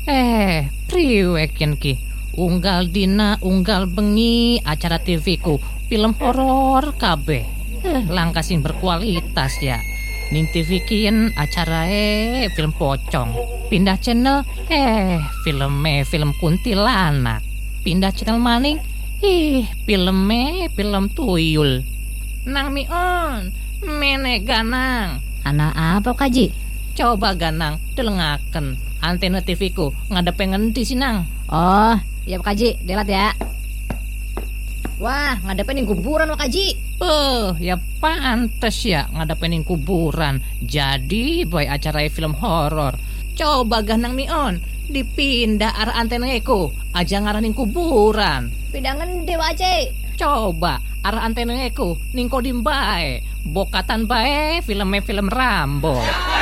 Priwek yen ki. Unggal dina, unggal bengi acara TV ku film horor kabeh. Langkah sing berkualitas ya. Ning TV kien acarae film pocong. Pindah channel film kuntilanak. Pindah channel maning film tuyul. Nang mion mene ganang. Anak apa Kaji? Coba ganang delengaken antena TV ku ngadepe ngendi sinang. Oh, iya Pak Kaji, delat ya. Wah, ngadepin kuburan Pak Kaji. Ya pantes ya ngadepin kuburan. Jadi boy acara film horor. Coba ganang mion dipindah arah antena ku aja ngaranin kuburan. Pindangan dewa aja. Coba arah antena ku ning kodim bae. Bokatan bae film Rambo.